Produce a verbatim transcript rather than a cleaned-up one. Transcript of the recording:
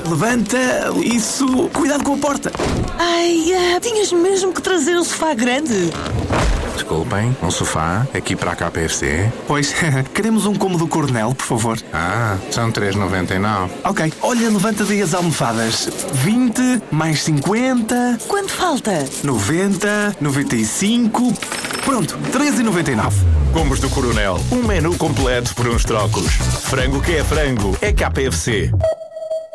Levanta, isso. Cuidado com a porta. Ai, ah, tinhas mesmo que trazer o sofá grande. Desculpem, um sofá aqui para a K P F C? Pois, queremos um cômodo coronel, por favor. Ah, são três e noventa e nove. Ok, olha, levanta daí as almofadas. vinte, mais cinquenta... Quanto falta? noventa, noventa e cinco... Pronto, treze e noventa e nove. Combos do Coronel. Um menu completo por uns trocos. Frango que é frango é K F C.